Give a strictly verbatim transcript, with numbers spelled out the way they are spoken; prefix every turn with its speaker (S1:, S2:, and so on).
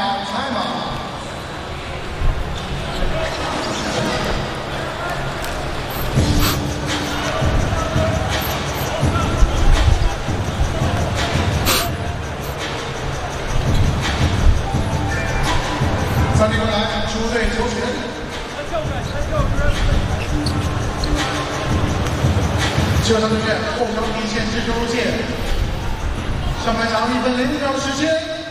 S1: out, time out. 三名过来，出队球权。球场对面后场底线直球入线。上半场一分零秒时间。